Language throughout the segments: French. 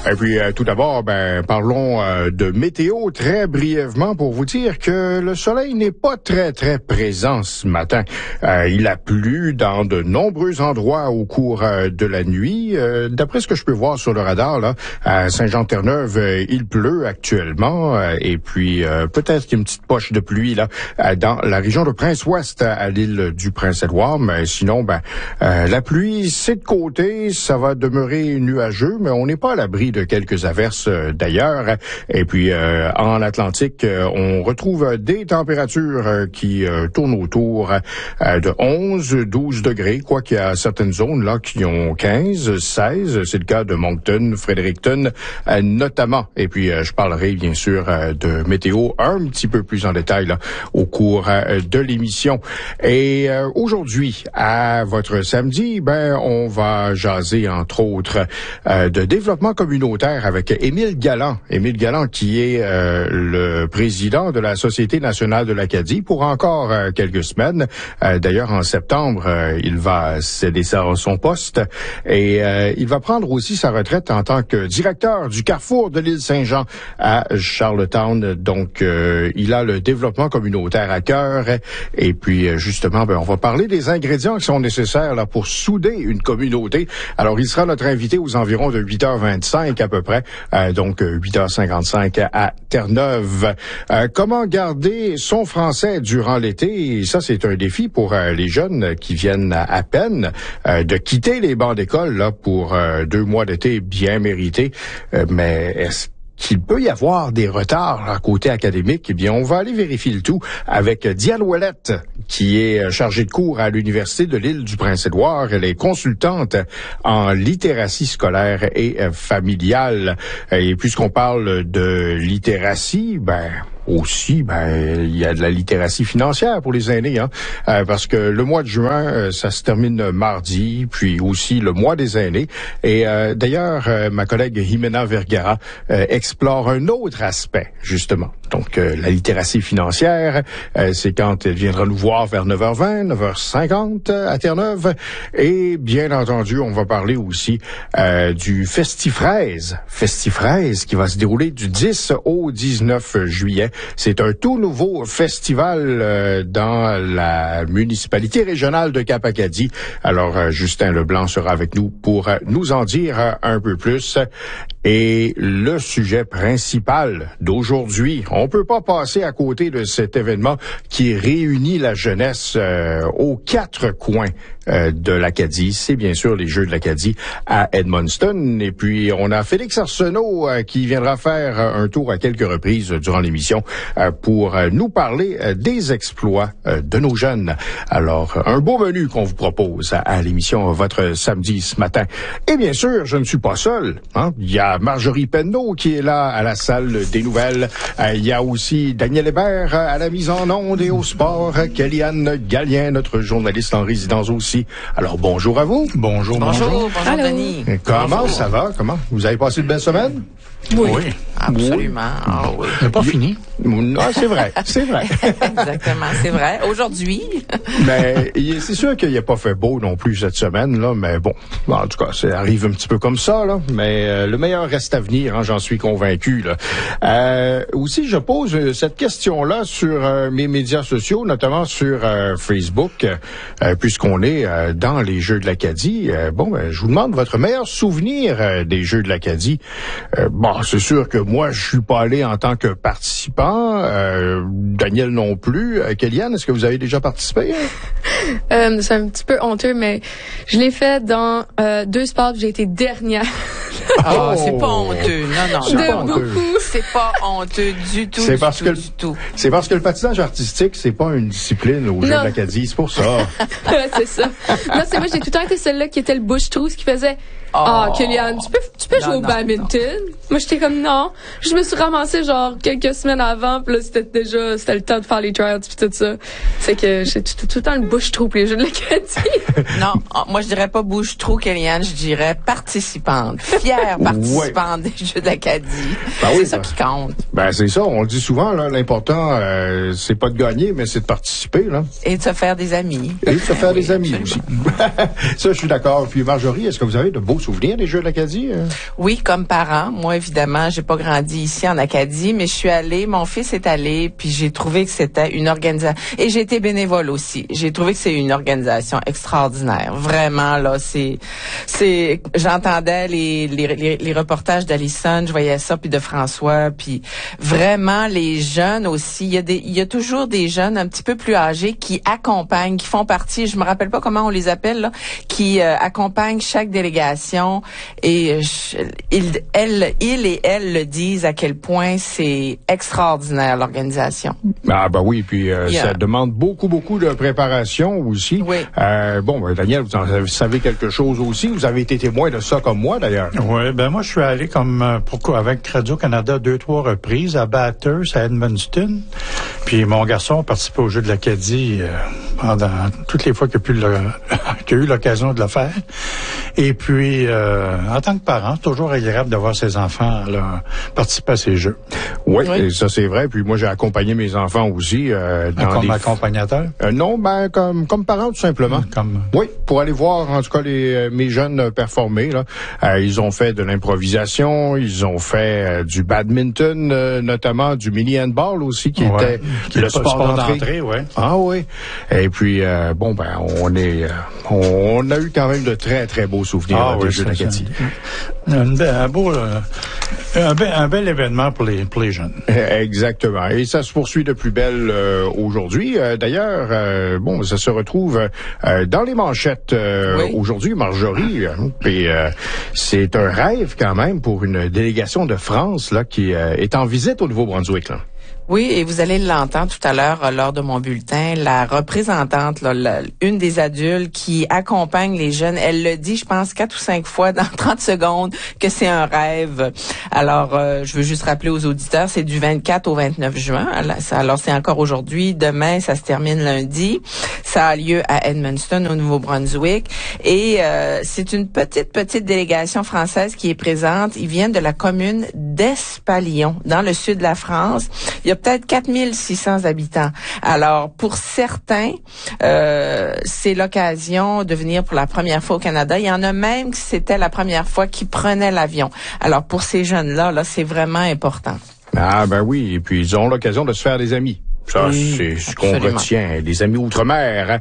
Et puis, tout d'abord, parlons de météo très brièvement pour vous dire que le soleil n'est pas très présent ce matin. Il a plu dans de nombreux endroits au cours de la nuit. D'après ce que je peux voir sur le radar, là, à Saint-Jean-Terre-Neuve, il pleut actuellement. Et puis, peut-être qu'il y a une petite poche de pluie là dans la région de Prince-Ouest à l'île du Prince-Édouard. Mais sinon, la pluie, c'est de côté. Ça va demeurer nuageux, mais on n'est pas à l'abri de quelques averses d'ailleurs. Et puis, en Atlantique, on retrouve des températures qui tournent autour de 11-12 degrés, quoi qu'il y a certaines zones là qui ont 15-16. C'est le cas de Moncton, Fredericton notamment. Et puis, je parlerai bien sûr de météo un petit peu plus en détail là, au cours de l'émission. Et aujourd'hui, à votre samedi, on va jaser entre autres de développement communautaire avec Émile Galland. Émile Galland qui est le président de la Société nationale de l'Acadie pour encore quelques semaines. D'ailleurs, en septembre, il va céder son poste et il va prendre aussi sa retraite en tant que directeur du Carrefour de l'île Saint-Jean à Charlottetown. Donc, il a le développement communautaire à cœur. Et puis, justement, on va parler des ingrédients qui sont nécessaires là pour souder une communauté. Alors, il sera notre invité aux environs de 8h25 à peu près, donc 8h55 à Terre-Neuve. Comment garder son français durant l'été? Ça, c'est un défi pour les jeunes qui viennent à peine de quitter les bancs d'école là pour 2 mois d'été bien mérités. Mais est-ce qu'il peut y avoir des retards à côté académique? Eh bien, on va aller vérifier le tout avec Diane Ouellette, qui est chargée de cours à l'Université de l'île du Prince-Édouard. Elle est consultante en littératie scolaire et familiale. Et puisqu'on parle de littératie, aussi, il y a de la littératie financière pour les aînés, parce que le mois de juin, ça se termine mardi, puis aussi le mois des aînés. Et d'ailleurs, ma collègue Jimena Vergara explore un autre aspect, justement. Donc, la littératie financière, c'est quand elle viendra nous voir vers 9h20, 9h50 à Terre-Neuve. Et bien entendu, on va parler aussi du Festifraise. Festifraise qui va se dérouler du 10 au 19 juillet. C'est un tout nouveau festival dans la municipalité régionale de Cap-Acadie. Alors, Justin Leblanc sera avec nous pour nous en dire un peu plus. Et le sujet principal d'aujourd'hui, on peut pas passer à côté de cet événement qui réunit la jeunesse aux 4 coins de l'Acadie. C'est bien sûr les Jeux de l'Acadie à Edmundston. Et puis, on a Félix Arsenault qui viendra faire un tour à quelques reprises durant l'émission pour nous parler des exploits de nos jeunes. Alors, un beau menu qu'on vous propose à l'émission votre samedi ce matin. Et bien sûr, je ne suis pas seul. Il y a Marjorie Penneau qui est là à la salle des nouvelles. Il y a aussi Daniel Hébert à la mise en onde et au sport. Kellyanne Gallien, notre journaliste en résidence aussi. Alors, bonjour à vous. Bonjour. Bonjour, Denis. Comment bonjour. Ça va? Comment? Vous avez passé une belle semaine? Oui. Absolument. Ah, oui. C'est pas fini. Non, c'est vrai. Exactement, c'est vrai. Aujourd'hui. Mais c'est sûr qu'il n'a pas fait beau non plus cette semaine, là, mais bon, en tout cas, ça arrive un petit peu comme ça, là. Mais le meilleur reste à venir, j'en suis convaincu, là. Aussi, je pose cette question-là sur mes médias sociaux, notamment sur Facebook, puisqu'on est dans les Jeux de l'Acadie. Je vous demande votre meilleur souvenir des Jeux de l'Acadie. C'est sûr que moi, je suis pas allé en tant que participant. Daniel non plus. Kellyanne, est-ce que vous avez déjà participé? C'est un petit peu honteux, mais je l'ai fait dans 2 sports, j'ai été dernière. C'est pas honteux. Non. C'est pas honteux. C'est pas honteux du tout. C'est parce que le patinage artistique, c'est pas une discipline aux Jeux de l'Acadie, c'est pour ça. C'est ça. Non, c'est moi, j'ai tout le temps été celle-là qui était le bouche-trou, qui faisait Kellyanne, tu peux jouer au badminton? Moi, j'étais comme non. Je me suis ramassée genre quelques semaines avant, puis là, c'était le temps de faire les trials puis tout ça. C'est que j'étais tout le temps le bouche-trou pour les Jeux de l'Acadie. Non, moi, je dirais pas bouche-trou, Kellyanne, je dirais participante. Fière participante des Jeux de l'Acadie. C'est ça qui compte. c'est ça, on le dit souvent, là, l'important, c'est pas de gagner, mais c'est de participer, là. Et de se faire des amis. Et de se faire des amis aussi. Ça, je suis d'accord. Puis Marjorie, est-ce que vous avez de beaux beaux souvenirs des Jeux de l'Acadie? Oui, comme parent. Moi, évidemment, j'ai pas grandi ici en Acadie, mais je suis allée, mon fils est allé, puis j'ai trouvé que c'était une organisation. Et j'ai été bénévole aussi. J'ai trouvé que c'est une organisation extraordinaire. Vraiment, là, j'entendais les reportages d'Alison, je voyais ça, puis de François, puis vraiment, les jeunes aussi. Il y a toujours des jeunes un petit peu plus âgés qui accompagnent, qui font partie, je me rappelle pas comment on les appelle, là, qui accompagnent chaque délégation et ils et elles le disent à quel point c'est extraordinaire l'organisation. Ah ben oui, puis ça demande beaucoup de préparation aussi. Oui. Daniel, vous en savez quelque chose aussi. Vous avez été témoin de ça comme moi d'ailleurs. Oui, moi je suis allé avec Radio-Canada 2-3 reprises à Bathurst, à Edmundston. Puis mon garçon a participé aux Jeux de l'Acadie pendant toutes les fois qu'il a eu l'occasion de le faire. Et puis, en tant que parent, c'est toujours agréable de voir ses enfants là, participer à ces Jeux. Oui, et ça c'est vrai. Puis moi, j'ai accompagné mes enfants aussi. Comme accompagnateur? Non, comme parent tout simplement. Oui, pour aller voir en tout cas mes jeunes performer. Là. Ils ont fait de l'improvisation, ils ont fait du badminton, notamment du mini-handball aussi, qui était le sport d'entrée. Ouais. Ah oui. Et puis, on a eu quand même de très, très beaux souvenirs des Jeux d'Acadie. Un bel événement pour les jeunes. Exactement. Et ça se poursuit de plus belle aujourd'hui. D'ailleurs, ça se retrouve dans les manchettes aujourd'hui, Marjorie. Et c'est un rêve quand même pour une délégation de France là qui est en visite au Nouveau-Brunswick. Là. Oui, et vous allez l'entendre tout à l'heure lors de mon bulletin, la représentante, une des adultes qui accompagne les jeunes, elle le dit, je pense, 4 ou 5 fois dans 30 secondes que c'est un rêve. Alors, je veux juste rappeler aux auditeurs, c'est du 24 au 29 juin. Alors, c'est encore aujourd'hui. Demain, ça se termine lundi. Ça a lieu à Edmundston, au Nouveau-Brunswick. Et c'est une petite délégation française qui est présente. Ils viennent de la commune d'Espalion, dans le sud de la France. Il y a peut-être 4600 habitants. Alors, pour certains, c'est l'occasion de venir pour la première fois au Canada. Il y en a même qui c'était la première fois qu'ils prenaient l'avion. Alors, pour ces jeunes-là, c'est vraiment important. Ah ben oui, et puis ils ont l'occasion de se faire des amis. Ça, c'est ce qu'on retient, les amis outre-mer.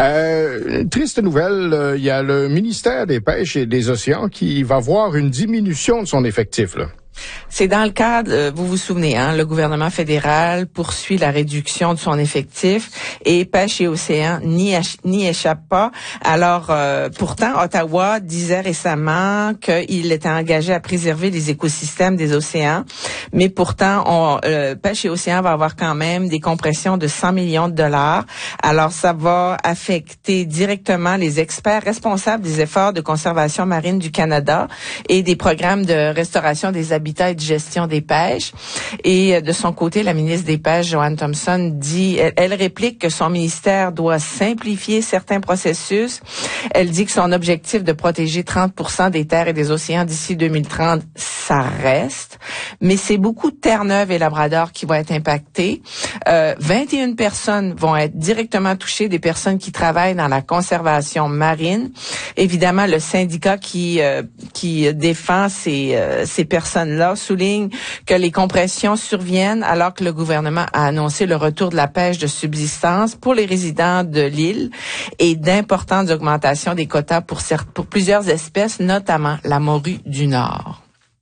Triste nouvelle, il y a le ministère des Pêches et des Océans qui va voir une diminution de son effectif, là. C'est dans le cadre, vous vous souvenez, le gouvernement fédéral poursuit la réduction de son effectif et Pêche et Océan n'y échappe pas. Alors, pourtant, Ottawa disait récemment qu'il était engagé à préserver les écosystèmes des océans, mais pourtant, Pêche et Océan va avoir quand même des compressions de 100 millions de dollars. Alors, ça va affecter directement les experts responsables des efforts de conservation marine du Canada et des programmes de restauration des habitats et de gestion des pêches. Et de son côté, la ministre des Pêches, Joanne Thompson, dit, elle réplique que son ministère doit simplifier certains processus. Elle dit que son objectif de protéger 30% des terres et des océans d'ici 2030, ça reste. Mais c'est beaucoup de Terre-Neuve et Labrador qui vont être impactés. 21 personnes vont être directement touchées, des personnes qui travaillent dans la conservation marine. Évidemment, le syndicat qui défend ces personnes-là souligne que les compressions surviennent alors que le gouvernement a annoncé le retour de la pêche de subsistance pour les résidents de l'île et d'importantes augmentations des quotas pour plusieurs espèces, notamment la morue du Nord.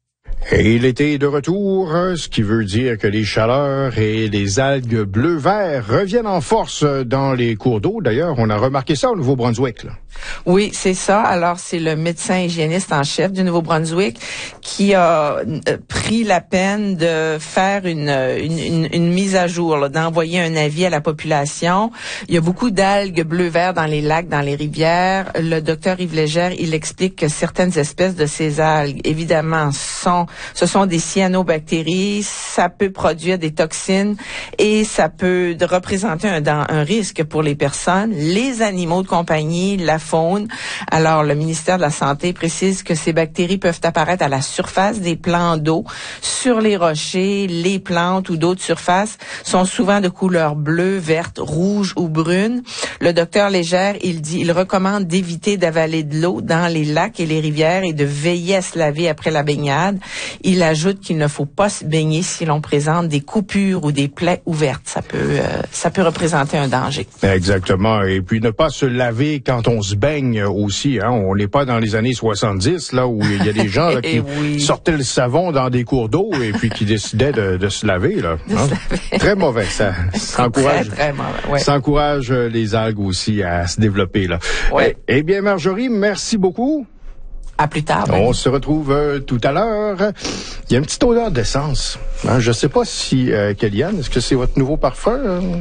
Et l'été est de retour, ce qui veut dire que les chaleurs et les algues bleu-vert reviennent en force dans les cours d'eau. D'ailleurs, on a remarqué ça au Nouveau-Brunswick, là. Oui, c'est ça. Alors, c'est le médecin hygiéniste en chef du Nouveau-Brunswick qui a pris la peine de faire une mise à jour, là, d'envoyer un avis à la population. Il y a beaucoup d'algues bleu-vert dans les lacs, dans les rivières. Le docteur Yves Légère, il explique que certaines espèces de ces algues, évidemment, sont Ce sont des cyanobactéries, ça peut produire des toxines et ça peut représenter un risque pour les personnes, les animaux de compagnie, la faune. Alors, le ministère de la Santé précise que ces bactéries peuvent apparaître à la surface des plans d'eau, sur les rochers, les plantes ou d'autres surfaces sont souvent de couleur bleue, verte, rouge ou brune. Le docteur Légère, il recommande d'éviter d'avaler de l'eau dans les lacs et les rivières et de veiller à se laver après la baignade. Il ajoute qu'il ne faut pas se baigner si l'on présente des coupures ou des plaies ouvertes. Ça peut représenter un danger. Exactement. Et puis ne pas se laver quand on se baigne aussi. Hein. On n'est pas dans les années 70 là où il y a des gens là, qui sortaient le savon dans des cours d'eau et puis qui décidaient de se laver là. Hein? Très mauvais. Ça encourage. Très mauvais. Ouais. Ça encourage les algues aussi à se développer là. Ouais. Eh bien Marjorie, merci beaucoup. À plus tard. On se retrouve tout à l'heure. Il y a une petite odeur d'essence. Hein, je sais pas si, Kellyanne, est-ce que c'est votre nouveau parfum?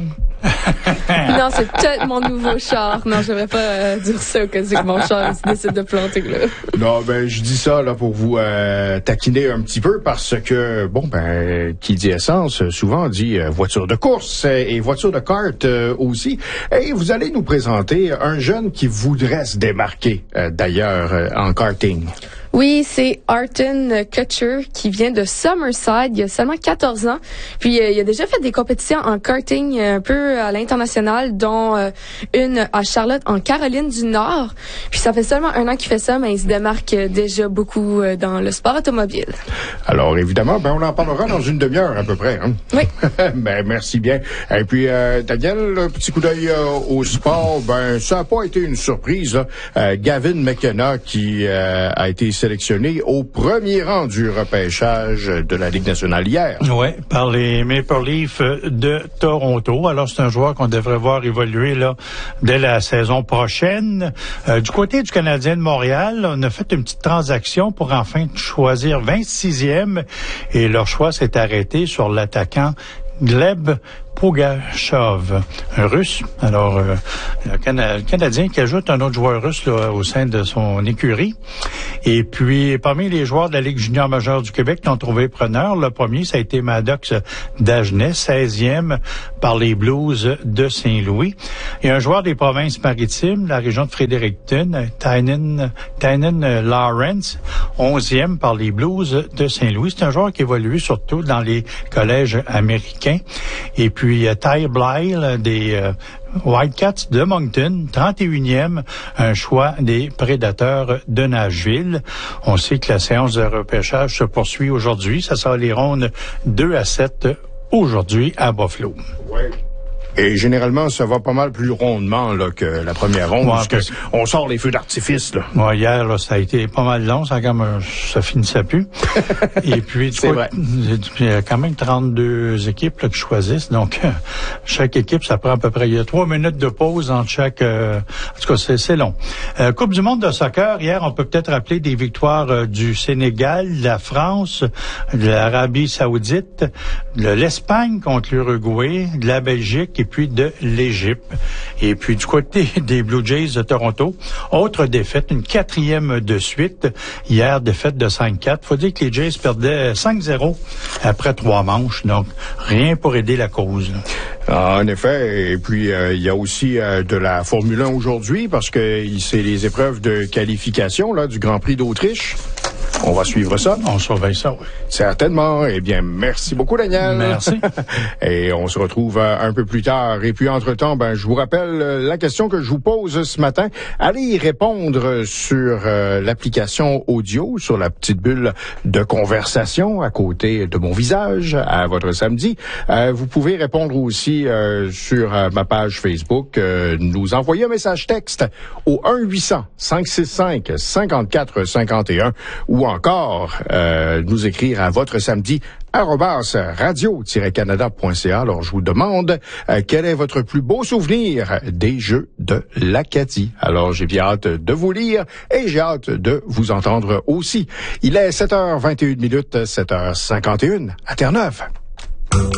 Non, c'est peut-être mon nouveau char. Non, je devrais pas dire ça au cas où mon char décide de planter là. Non, ben je dis ça là pour vous taquiner un petit peu parce que bon ben qui dit essence souvent dit voiture de course et voiture de kart aussi. Et vous allez nous présenter un jeune qui voudrait se démarquer d'ailleurs en karting. Oui, c'est Arton Kutcher qui vient de Summerside. Il a seulement 14 ans. Puis il a déjà fait des compétitions en karting un peu à l'international, dont une à Charlotte en Caroline du Nord. Puis ça fait seulement 1 an qu'il fait ça, mais il se démarque déjà beaucoup dans le sport automobile. Alors évidemment, ben on en parlera dans une demi-heure à peu près. Hein? Oui. Ben merci bien. Et puis Daniel, un petit coup d'œil au sport. Ben ça n'a pas été une surprise. Là. Gavin McKenna qui a été sélectionné au premier rang du repêchage de la Ligue nationale hier. Oui, par les Maple Leafs de Toronto. Alors, c'est un joueur qu'on devrait voir évoluer là dès la saison prochaine. Du côté du Canadien de Montréal, on a fait une petite transaction pour enfin choisir 26e et leur choix s'est arrêté sur l'attaquant Gleb Pogachov, un Russe. Alors, le Canadien qui ajoute un autre joueur russe là, au sein de son écurie. Et puis, parmi les joueurs de la Ligue junior majeure du Québec qui ont trouvé preneur, le premier, ça a été Maddox Dagenet, 16e par les Blues de Saint-Louis. Et un joueur des provinces maritimes, la région de Fredericton, Tynan Lawrence, 11e par les Blues de Saint-Louis. C'est un joueur qui évolue surtout dans les collèges américains. Et puis, Ty Blyle des Whitecats de Moncton, 31e, un choix des Prédateurs de Nashville. On sait que la séance de repêchage se poursuit aujourd'hui. Ça sera les rondes 2-7 aujourd'hui à Buffalo. Ouais. Et généralement, ça va pas mal plus rondement là, que la première ronde, parce que on sort les feux d'artifice. Là. Ouais, hier, là, ça a été pas mal long, ça finissait plus. Et puis, c'est vrai. Il y a quand même 32 équipes là, qui choisissent, donc chaque équipe, ça prend à peu près, il y a 3 minutes de pause entre chaque... en tout cas, c'est long. Coupe du monde de soccer, hier, on peut peut-être rappeler des victoires du Sénégal, de la France, de l'Arabie Saoudite, de l'Espagne contre l'Uruguay, de la Belgique, et puis de l'Égypte. Et puis du côté des Blue Jays de Toronto, autre défaite, une 4e de suite. Hier, défaite de 5-4. Faut dire que les Jays perdaient 5-0 après 3 manches. Donc, rien pour aider la cause. En effet. Et puis, il y a aussi de la Formule 1 aujourd'hui parce que c'est les épreuves de qualification là du Grand Prix d'Autriche. On va suivre ça. On surveille ça, oui. Certainement. Eh bien, merci beaucoup, Daniel. Merci. Et on se retrouve un peu plus tard. Et puis, entre-temps, je vous rappelle la question que je vous pose ce matin. Allez y répondre sur l'application audio, sur la petite bulle de conversation à côté de mon visage, à votre samedi. Vous pouvez répondre aussi sur ma page Facebook. Nous envoyer un message texte au 1-800-565-5451 ou encore nous écrire à votre samedi @radio-canada.ca. Alors, je vous demande quel est votre plus beau souvenir des Jeux de l'Acadie. Alors, j'ai bien hâte de vous lire et j'ai hâte de vous entendre aussi. Il est 7h21, 7h51 à Terre-Neuve.